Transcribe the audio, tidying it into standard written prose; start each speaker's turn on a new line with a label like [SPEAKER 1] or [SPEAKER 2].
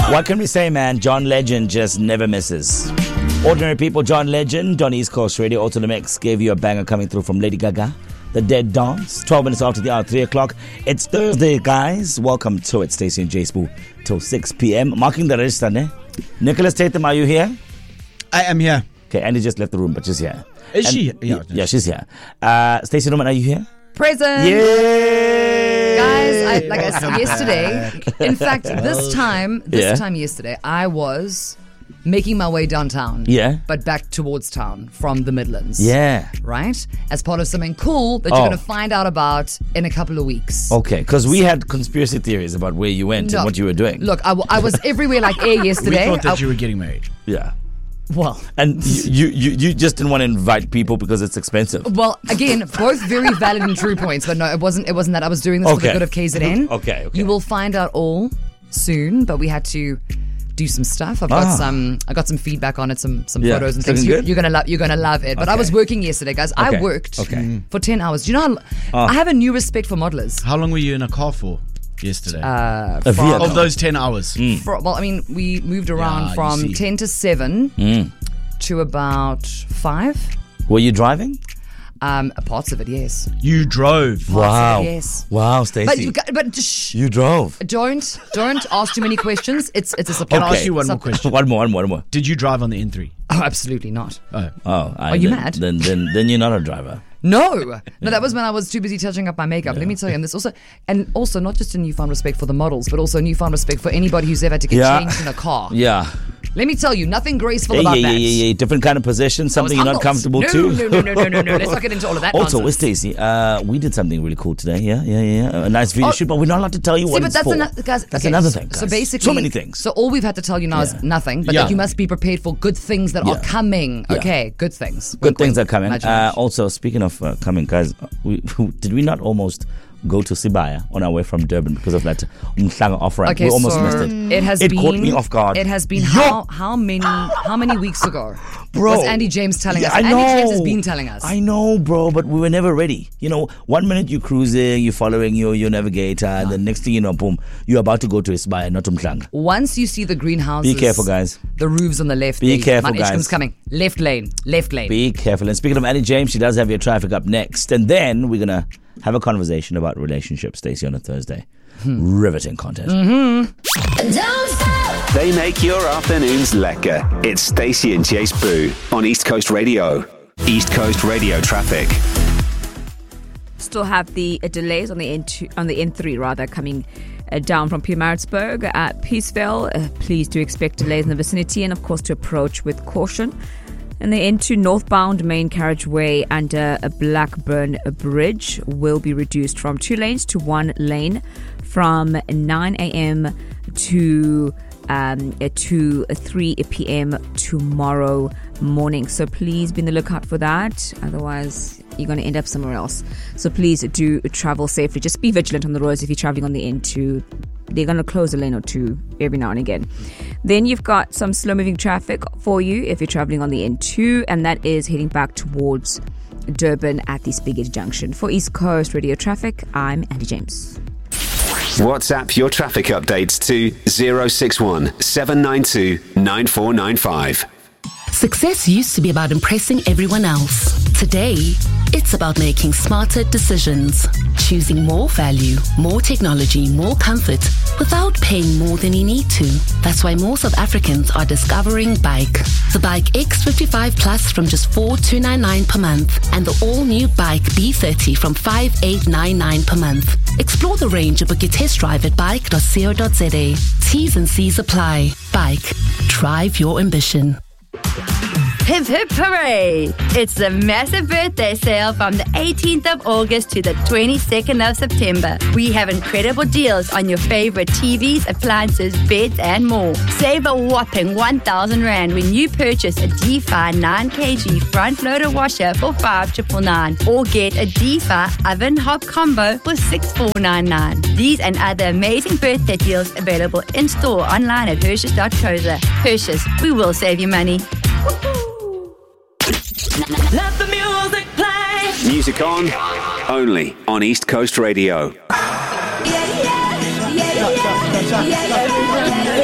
[SPEAKER 1] What can we say, man? John Legend just never misses. Ordinary People, John Legend on East Coast Radio. Also, the mix gave you a banger coming through from Lady Gaga. The Dead Dance, 12 minutes after the hour, 3 o'clock. It's Thursday, guys. Welcome to it. Stacey and Jay Spoo till 6 p.m. Marking the register, ne? Nicholas Tatum, are you here?
[SPEAKER 2] I am here.
[SPEAKER 1] Okay, Andy just left the room, but she's here.
[SPEAKER 2] Is she?
[SPEAKER 1] Yeah, she's here. Stacey Norman, are you here?
[SPEAKER 3] Present.
[SPEAKER 1] Yay!
[SPEAKER 3] Guys, like I said yesterday, in fact, this time yesterday, I was making my way downtown.
[SPEAKER 1] Yeah.
[SPEAKER 3] But back towards town from the Midlands.
[SPEAKER 1] Yeah.
[SPEAKER 3] Right? As part of something cool that you're going to find out about in a couple of weeks.
[SPEAKER 1] Okay, because we had conspiracy theories about where you went and what you were doing.
[SPEAKER 3] Look, I was everywhere like air yesterday.
[SPEAKER 2] We thought that you were getting married.
[SPEAKER 1] Yeah.
[SPEAKER 3] Well,
[SPEAKER 1] and you just didn't want to invite people because it's expensive.
[SPEAKER 3] Well, again, both very valid and true points, but no, it wasn't that. I was doing this for the good of KZN.
[SPEAKER 1] Okay.
[SPEAKER 3] You will find out all soon, but we had to do some stuff. I got some feedback on it, some photos and things. You're gonna love it. But I was working yesterday, guys.
[SPEAKER 1] Okay.
[SPEAKER 3] I worked for 10 hours. Do you know I have a new respect for modelers.
[SPEAKER 2] How long were you in a car for yesterday?
[SPEAKER 1] Of
[SPEAKER 2] those 10 hours.
[SPEAKER 3] Well, I mean, we moved around from 10 to 7 to about 5.
[SPEAKER 1] Were you driving?
[SPEAKER 3] Parts of it, yes.
[SPEAKER 2] You drove.
[SPEAKER 1] Wow.
[SPEAKER 3] Yes.
[SPEAKER 1] Wow, Stacey.
[SPEAKER 3] But shh.
[SPEAKER 1] You drove.
[SPEAKER 3] Don't ask too many questions. It's a surprise.
[SPEAKER 2] Can I ask you one more question?
[SPEAKER 1] One more.
[SPEAKER 2] Did you drive on the N3?
[SPEAKER 3] Oh, absolutely not.
[SPEAKER 1] Are
[SPEAKER 3] you mad?
[SPEAKER 1] Then you're not a driver.
[SPEAKER 3] No, that was when I was too busy touching up my makeup. Let me tell you, and also not just a newfound respect for the models, but also a newfound respect for anybody who's ever had to get changed in a car.
[SPEAKER 1] Yeah.
[SPEAKER 3] Let me tell you, nothing graceful about that.
[SPEAKER 1] Yeah. Different kind of position, something you're not comfortable to.
[SPEAKER 3] No. Let's not get into all of that
[SPEAKER 1] Also,
[SPEAKER 3] nonsense.
[SPEAKER 1] Stacey, we did something really cool today. Yeah. A nice video shoot, but we're not allowed to tell you what it's for. That's another thing, guys.
[SPEAKER 3] So basically,
[SPEAKER 1] so many things.
[SPEAKER 3] So all we've had to tell you now is nothing, but that you must be prepared for good things that are coming.
[SPEAKER 1] Yeah.
[SPEAKER 3] Okay, good things.
[SPEAKER 1] Good things are coming. Also, speaking of coming, guys, did we not almost go to Sibaya on our way from Durban because of that Umhlanga off-ramp?
[SPEAKER 3] Okay,
[SPEAKER 1] we almost missed it. It caught me off guard.
[SPEAKER 3] It has been how many weeks ago?
[SPEAKER 1] Bro,
[SPEAKER 3] was Andy James telling us?
[SPEAKER 1] I know.
[SPEAKER 3] Andy James has been telling us.
[SPEAKER 1] I know, bro, but we were never ready. 1 minute you're cruising, you're following your navigator, and the next thing you know, boom, you're about to go to Sibaya, not Umhlanga.
[SPEAKER 3] Once you see the greenhouses,
[SPEAKER 1] be careful, guys.
[SPEAKER 3] The roofs on the left.
[SPEAKER 1] Be careful, guys.
[SPEAKER 3] Ishkam's coming. Left lane.
[SPEAKER 1] Be careful. And speaking of Andy James, she does have your traffic up next, and then we're gonna have a conversation about relationships, Stacey, on a Thursday. Riveting content.
[SPEAKER 4] They make your afternoons lekker. It's Stacey and Jay Spoo on East Coast Radio. East Coast Radio traffic.
[SPEAKER 5] Still have the delays on the N3 rather coming down from Pietermaritzburg at Peaceville. Please do expect delays in the vicinity and of course to approach with caution. And the N2 northbound main carriageway under a Blackburn Bridge will be reduced from 2 lanes to 1 lane from 9 a.m. to 3 p.m. tomorrow morning. So please be on the lookout for that. Otherwise, you're going to end up somewhere else. So please do travel safely. Just be vigilant on the roads if you're traveling on the N2. They're going to close a lane or two every now and again. Then you've got some slow-moving traffic for you if you're traveling on the N2, and that is heading back towards Durban at the Spigot Junction. For East Coast Radio Traffic, I'm Andy James.
[SPEAKER 4] WhatsApp your traffic updates to 061 792 9495.
[SPEAKER 6] Success used to be about impressing everyone else. Today, it's about making smarter decisions. Choosing more value, more technology, more comfort, without paying more than you need to. That's why more South Africans are discovering Bike. The Bike X55 Plus from just 4,299 per month, and the all-new Bike B30 from 5,899 per month. Explore the range and book your test drive at bike.co.za. T's and C's apply. Bike. Drive your ambition.
[SPEAKER 7] Hip hip hooray! It's the massive birthday sale from the 18th of August to the 22nd of September. We have incredible deals on your favorite TVs, appliances, beds and more. Save a whopping 1,000 Rand when you purchase a D-Fi 9kg front loader washer for 5,999 or get a D-Fi oven hob combo for 6,499. These and other amazing birthday deals available in store online at Hershey's.co.za. Hershey's, we will save you money.
[SPEAKER 8] Let the music play.
[SPEAKER 4] Music on, only on East Coast Radio.